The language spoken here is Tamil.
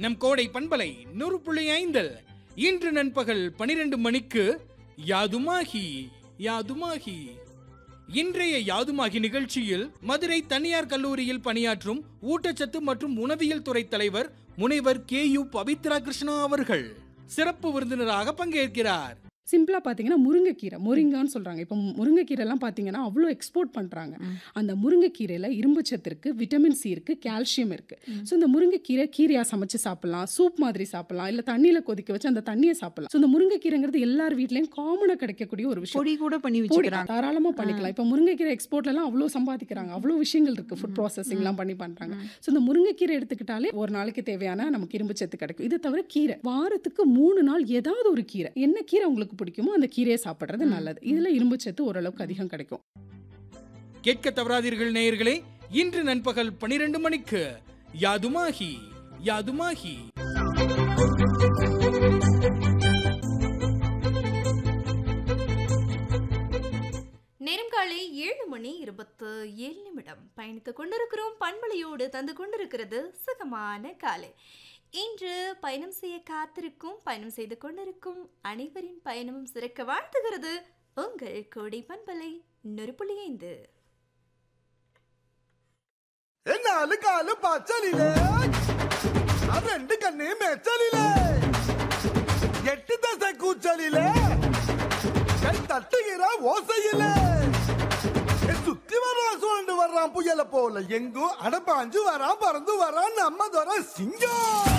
நம் கோடை பண்பலை 100.5 இன்று நண்பகல் 12 மணிக்கு யாதுமாகி யாதுமாகி. இன்றைய யாதுமாகி நிகழ்ச்சியில் மதுரை தனியார் கல்லூரியில் பணியாற்றும் ஊட்டச்சத்து மற்றும் உணவியல் துறை தலைவர் முனைவர் KU பவித்ரா கிருஷ்ணா அவர்கள் சிறப்பு விருந்தினராக பங்கேற்கிறார். சிம்பிளா பாத்தீங்கன்னா முருங்கைக்கீரை, மொரிங்கான்னு சொல்றாங்க. இப்போ முருங்கைக்கீரை எல்லாம் பாத்தீங்கன்னா அவ்வளோ எக்ஸ்போர்ட் பண்றாங்க. அந்த முருங்கைக்கீரையில இரும்பு சத்து இருக்கு, விட்டமின் சி இருக்கு, கால்சியம் இருக்கு. ஸோ இந்த முருங்கைக்கீரை கீரையா சமைச்சு சாப்பிடலாம், சூப் மாதிரி சாப்பிடலாம், இல்ல தண்ணியில கொதிக்க வச்சு அந்த தண்ணியை சாப்பிடலாம். ஸோ இந்த முருங்கைக்கீரைங்கிறது எல்லார் வீட்லயும் காமனா கிடைக்கக்கூடிய ஒரு விஷயம். பொடி கூட பண்ணி வச்சுக்கிறாங்க, தாராளமா பண்ணிக்கலாம். இப்போ முருங்கைக்கீரை எக்ஸ்போர்ட்ல எல்லாம் அவ்வளோ சம்பாதிக்கிறாங்க, அவ்வளோ விஷயங்கள் இருக்கு, ஃபுட் ப்ராசஸிங் எல்லாம் பண்ணி பண்றாங்க. ஸோ இந்த முருங்கைக்கீரை எடுத்துக்கிட்டாலே ஒரு நாளைக்கு தேவையான நமக்கு இரும்பு சத்து கிடைக்கும். இதை தவிர கீரை வாரத்துக்கு 3 நாள் ஏதாவது ஒரு கீரை, என்ன கீரை உங்களுக்கு பிடிக்குமோ அந்த கீரையை சாப்பிடுறது நல்லது. இதுல இரும்பு சத்து ஓரளவுக்கு அதிகம் கிடைக்கும். கேட்க தவறாதீர்கள் நேயர்களே, இன்று நண்பகல் 12 மணிக்கு யாதுமாகி யாதுமாகி. நேரம் காலை 7:27 பயணித்துக் கொண்டிருக்கிறோம். பண்பலையோடு தந்து கொண்டிருக்கிறது சுகமான காலை. இன்று பயணம் செய்ய காத்திருக்கும், பயணம் செய்து கொண்டிருக்கும் அனைவரின் பயணமும் சிறக்க வாழ்த்துகிறது உங்கள் கோடை பண்பலை 100.5. நாலு காலு பச்சலிலே ரெண்டு கண்ணு மெச்சலிலே 8 தசை கூச்சலிலே கை தட்டுகிற ஓசையிலே சுத்தி வர்றான், சுழண்டு வர்றான் புயல போல எங்கும் அடப்பாஞ்சு வரான், பறந்து வரான் நம்ம துறை சிங்கம்.